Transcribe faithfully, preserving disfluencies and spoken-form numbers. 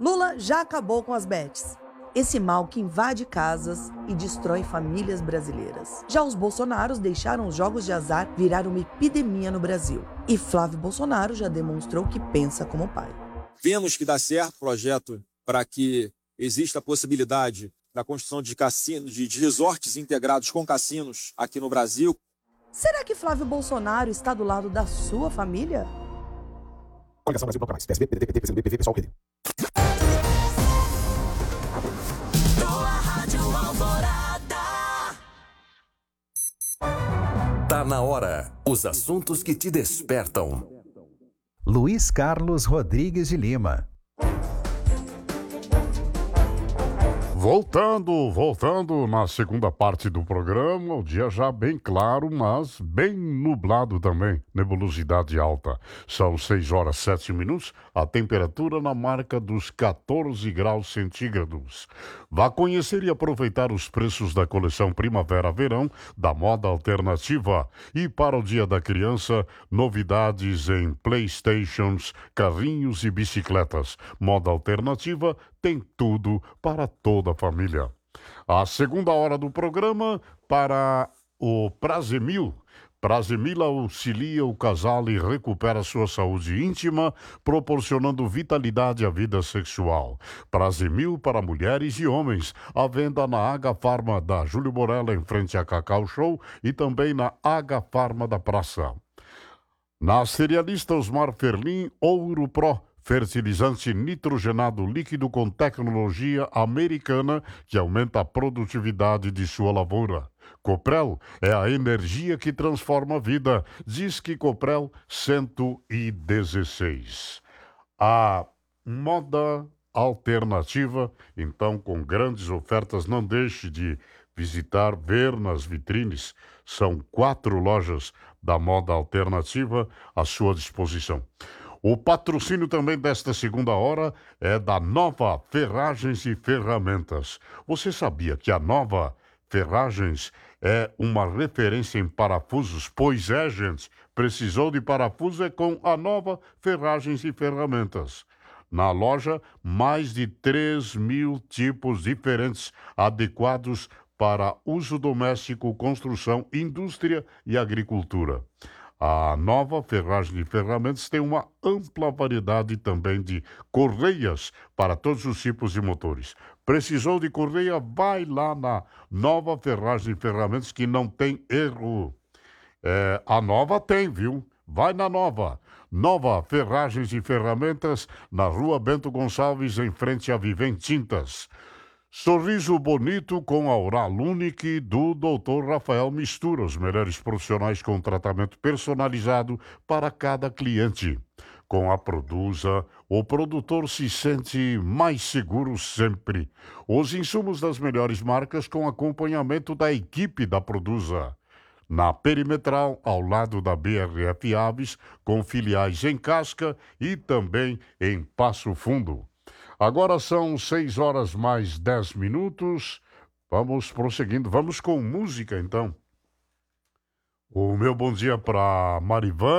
Lula já acabou com as bets. Esse mal que invade casas e destrói famílias brasileiras. Já os Bolsonaros deixaram os jogos de azar virar uma epidemia no Brasil. E Flávio Bolsonaro já demonstrou que pensa como pai. Vemos que dá certo o projeto para que exista a possibilidade da construção de cassinos, de resorts integrados com cassinos aqui no Brasil. Será que Flávio Bolsonaro está do lado da sua família? Coligação Brasil Bloco Mais, P S B, P D T, P T, P C M B, P V, Pessoal, P D. Tá na hora. Os assuntos que te despertam. Luiz Carlos Rodrigues de Lima. Voltando, voltando na segunda parte do programa, o dia já bem claro, mas bem nublado também, nebulosidade alta. São seis horas e sete minutos, a temperatura na marca dos quatorze graus centígrados. Vá conhecer e aproveitar os preços da coleção Primavera-Verão da Moda Alternativa. E para o Dia da Criança, novidades em Playstations, carrinhos e bicicletas. Moda Alternativa tem tudo para toda a família. A segunda hora do programa para o Prazemil. Prazemil auxilia o casal e recupera sua saúde íntima, proporcionando vitalidade à vida sexual. Prazemil para mulheres e homens. À venda na H Farma da Júlio Borella, em frente a Cacau Show, e também na H Farma da Praça. Na cerealista Osmar Ferlin, Ouro Pro. Fertilizante nitrogenado líquido com tecnologia americana que aumenta a produtividade de sua lavoura. Coprel é a energia que transforma a vida. Diz que Coprel cento e dezesseis. A moda alternativa, então, com grandes ofertas, não deixe de visitar, ver nas vitrines. São quatro lojas da moda alternativa à sua disposição. O patrocínio também desta segunda hora é da Nova Ferragens e Ferramentas. Você sabia que a Nova Ferragens é uma referência em parafusos? Pois é, gente. Precisou de parafuso é com a Nova Ferragens e Ferramentas. Na loja, mais de três mil tipos diferentes, adequados para uso doméstico, construção, indústria e agricultura. A Nova Ferragem e Ferramentas tem uma ampla variedade também de correias para todos os tipos de motores. Precisou de correia? Vai lá na Nova Ferragem e Ferramentas, que não tem erro. É, a Nova tem, viu? Vai na Nova. Nova Ferragens e Ferramentas, na Rua Bento Gonçalves, em frente a Vivem Tintas. Sorriso bonito com a Oral Unique do doutor Rafael Mistura, os melhores profissionais com tratamento personalizado para cada cliente. Com a Produza, o produtor se sente mais seguro sempre. Os insumos das melhores marcas com acompanhamento da equipe da Produza. Na Perimetral, ao lado da B R F Aves, com filiais em Casca e também em Passo Fundo. Agora são seis horas mais dez minutos. Vamos prosseguindo. Vamos com música, então. O meu bom dia para Marivan.